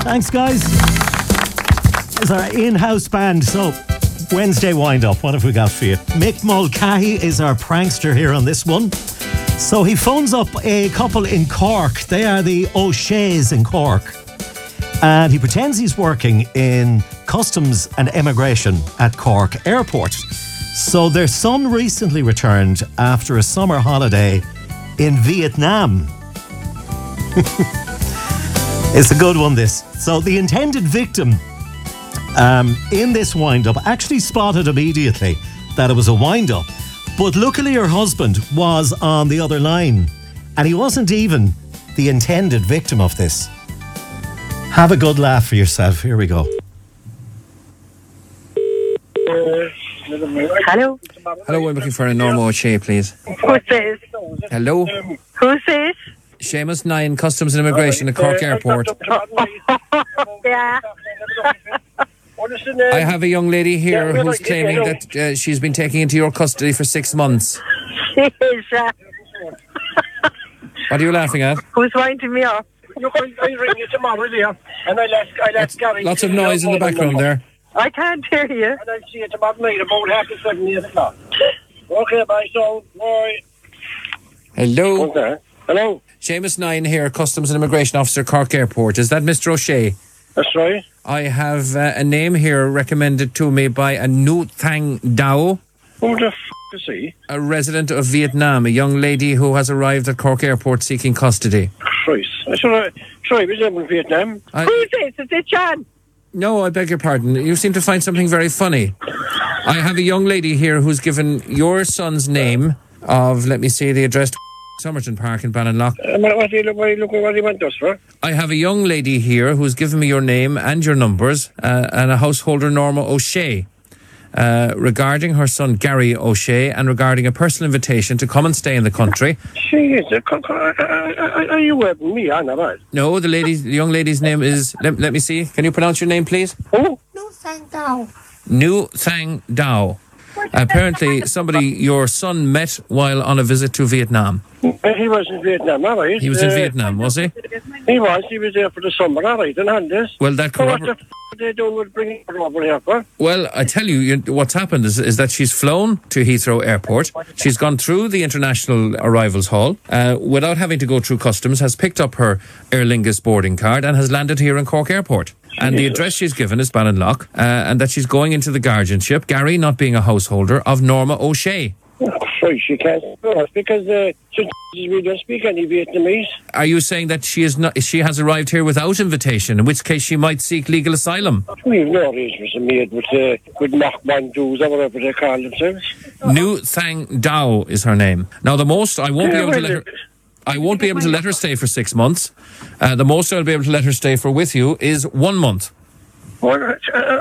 Thanks, guys. It's our in-house band. So, Wednesday wind-up. What have we got for you? Mick Mulcahy is our prankster here on this one. So he phones up a couple in Cork. They are the O'Sheas in Cork. And he pretends he's working in customs and immigration at Cork Airport. So their son recently returned after a summer holiday in Vietnam. It's a good one, this. So the intended victim in this wind-up actually spotted immediately that it was a wind-up. But luckily her husband was on the other line and he wasn't even the intended victim of this. Have a good laugh for yourself. Here we go. Hello. Hello, I'm looking for a Norma O'Shea, please. Who's this? Hello? Who's this? Seamus 9, Customs and Immigration at Cork Airport. Yeah. I have a young lady here who's claiming that she's been taken into your custody for 6 months. She's, What are you laughing at? who's winding me up? I ring you tomorrow, dear. And I left Gary. Lots of noise in the background there. I can't hear you. And I'll see you tomorrow night about 7:30, 8 o'clock. Okay, bye, so, bye. Hello? Okay. Hello? Seamus 9 here, Customs and Immigration Officer, Cork Airport. Is that Mr. O'Shea? That's right. I have a name here recommended to me by a Nhu Thang Dao, Who the is he? a resident of Vietnam, a young lady who has arrived at Cork Airport seeking custody. Christ. I should have was in Vietnam. Who's this? Is it John? No, I beg your pardon. You seem to find something very funny. I have a young lady here who's given your son's name of, let me see, the address, Somerton Park in Ballinlough. What he went us for? I have a young lady here who's given me your name and your numbers, and a householder, Norma O'Shea, regarding her son Gary O'Shea and regarding a personal invitation to come and stay in the country. She is. Are you with me, Anna? Right? No, the young lady's name is, let me see, can you pronounce your name, please? Who? Nhu Thang Dao. Nhu Thang Dao. Apparently, somebody your son met while on a visit to Vietnam. He was in Vietnam, all right. He was in Vietnam, was he? He was there for the summer, all right, and had this. Well, that So what the corroborates. they doing with bringing her over here for? Well, I tell you, what's happened is that she's flown to Heathrow Airport. She's gone through the International Arrivals Hall without having to go through customs, has picked up her Aer Lingus boarding card and has landed here in Cork Airport. And the address she's given is Ballinlough, and that she's going into the guardianship, Gary not being a householder, of Norma O'Shea. Sorry, she can't speak us because we don't speak any Vietnamese. Are you saying that she has arrived here without invitation, in which case she might seek legal asylum? We've no arrangements made with Mach Bandus or whatever they call themselves. Nhu Thang Dao is her name. Now, the most I won't be able to let her. I won't be able to let her stay for 6 months. The most I'll be able to let her stay for with you is 1 month. 1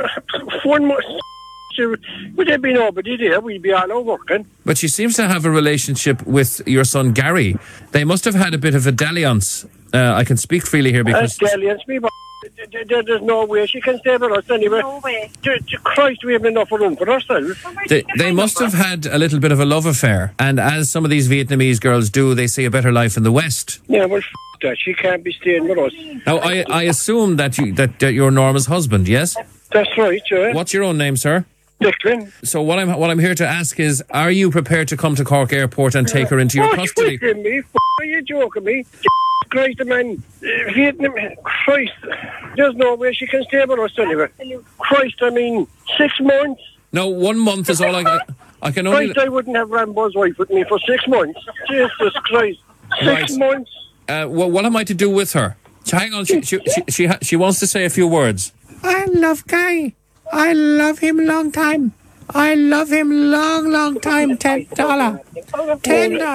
month. Would there be nobody there? We'd be all out working. But she seems to have a relationship with your son Gary. They must have had a bit of a dalliance. I can speak freely here because... Dalliance, me, but there's no way she can stay with us anyway. No way. Christ, we have enough room for ourselves. They must have had a little bit of a love affair. And as some of these Vietnamese girls do, they see a better life in the West. Yeah, well, that. She can't be staying with us. Now, I assume that you're Norma's husband, yes? That's right, yeah. What's your own name, sir? Declan. So what I'm here to ask is, are you prepared to come to Cork Airport and take her into your custody? Are me? Are you joking me? Christ, man. Vietnam. Christ. There's no way she can stay with us anyway. Christ, 6 months. No, 1 month is all I got. I can only... Christ, I wouldn't have Rambo's wife with me for 6 months. Jesus Christ. 6 months. What am I to do with her? Hang on, she wants to say a few words. I love Guy. I love him long time. I love him long time. $10. $10.